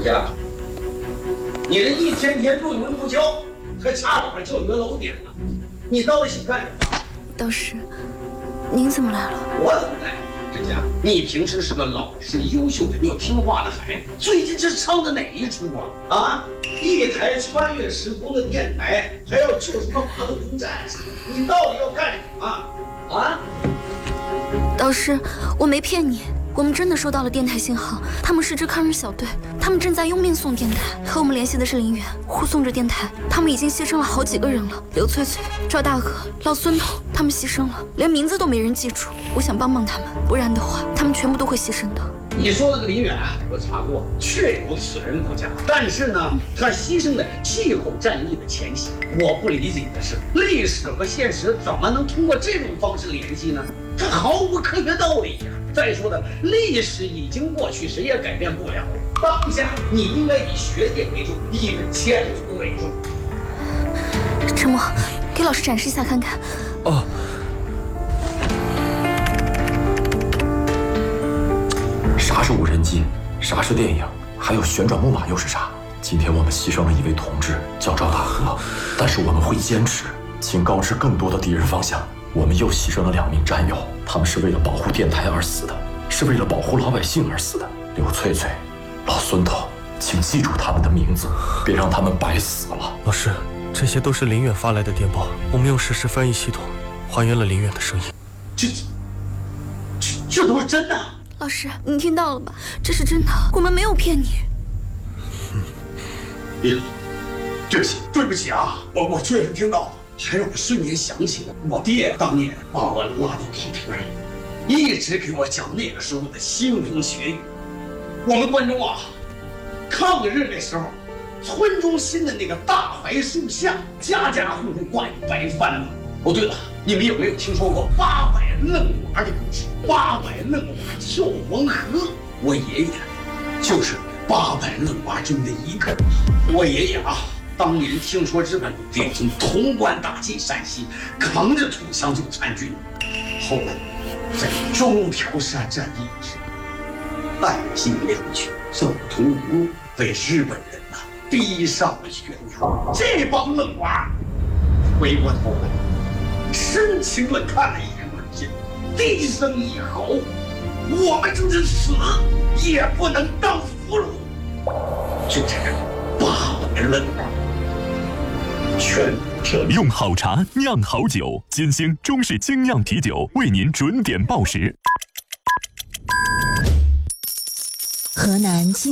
家，你这一天天论文不交，还差点就约楼点了，你到底想干什么？ 道士，您怎么来了？ 我怎么来？这家，你平时是个老实优秀的又听话的孩子，最近这唱的哪一出啊？啊，一台穿越时空的电台，还要救什么马路空战士？你到底要干什么？啊？ 道士，我没骗你。我们真的收到了电台信号，他们是支抗日小队，他们正在用命送电台。和我们联系的是林远，护送着电台。他们已经牺牲了好几个人了，刘翠翠、赵大河、老孙头，他们牺牲了，连名字都没人记住。我想帮帮他们，不然的话，他们全部都会牺牲的。 你说那个林远，我查过，确有此人不假。但是呢，他牺牲在气候战役的前夕。我不理解的是，历史和现实怎么能通过这种方式联系呢？它毫无科学道理呀！再说的，历史已经过去，谁也改变不了。当下你应该以学业为重，以前途为重。 陈默，给老师展示一下看看。 哦。啥是无人机？啥是电影？还有旋转木马又是啥？今天我们牺牲了一位同志，叫赵大河，但是我们会坚持，请告知更多的敌人方向。我们又牺牲了2名战友，他们是为了保护电台而死的，是为了保护老百姓而死的。刘翠翠、老孙头，请记住他们的名字，别让他们白死了。 老师，这些都是林远发来的电报，我们用实时翻译系统还原了林远的声音。 这都是真的。 老师，你听到了吧？这是真的，我们没有骗你。 对不起啊，我确实听到了。还让我瞬间想起了我爹当年把我拉到旁边，一直给我讲那个时候的腥风血雨。我们关中啊，抗日那时候，村中心的那个大槐树下，家家户户挂有白帆子。哦，对了，你们有没有听说过800愣娃的故事？800愣娃跳黄河，我爷爷就是800愣娃中的一个。我爷爷啊，当年听说日本要从潼关打进山西，扛着土枪就参军。后来在中条山战役时，弹尽粮绝，走投无路，被日本人逼上了悬崖。这帮愣娃回过头来，深情地看了一眼我爹，低声一吼：“我们就是死，也不能当俘虏。”就这样，800愣娃全部用好茶酿好酒，金星中式精酿啤酒为您准点报时。 河南